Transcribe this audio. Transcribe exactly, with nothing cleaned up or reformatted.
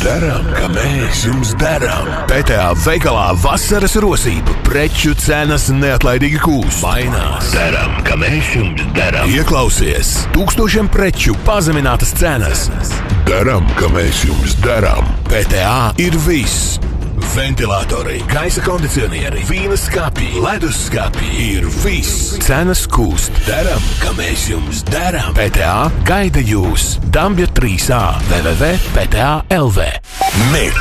Darām, ka mēs jums darām. P T A veikalā vasaras rosība. Preču cenas neatlaidīgi kūst. Mainās. Darām, ka mēs jums darām. Ieklausies. Tūkstošiem preču pazeminātas cenas. Darām, ka mēs jums darām. P T A ir viss. Ventilatori, gaisa kondicionieri, vīna skāpji, ledus skāpji ir viss. Cenas kūst. Darām, ka mēs jums darām. P T A gaida jūs. Dambja trīs A. w w w punkt p t a punkt l v. Mix.